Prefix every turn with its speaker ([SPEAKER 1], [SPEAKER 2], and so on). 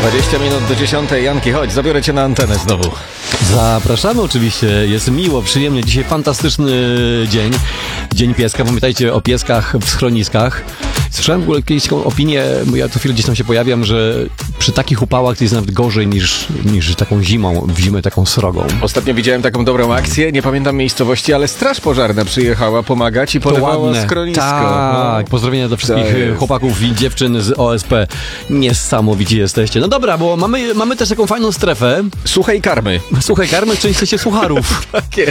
[SPEAKER 1] 20 minut do 10. Janki, chodź, zabiorę cię na antenę znowu.
[SPEAKER 2] Zapraszamy oczywiście, jest miło, przyjemnie. Dzisiaj fantastyczny dzień, Dzień Pieska. Pamiętajcie o pieskach w schroniskach. Słyszałem w ogóle kiedyś taką opinię, bo ja co chwilę gdzieś tam się pojawiam, że przy takich upałach to jest nawet gorzej niż taką zimą, w zimę taką srogą.
[SPEAKER 1] Ostatnio widziałem taką dobrą akcję, nie pamiętam miejscowości, ale straż pożarna przyjechała pomagać i polewała schronisko.
[SPEAKER 2] Tak, pozdrowienia do wszystkich chłopaków i dziewczyn z OSP. Niesamowici jesteście. No dobra, bo mamy też taką fajną strefę.
[SPEAKER 1] Suchej karmy.
[SPEAKER 2] Słuchaj, karmy, część się sucharów.
[SPEAKER 1] Takie.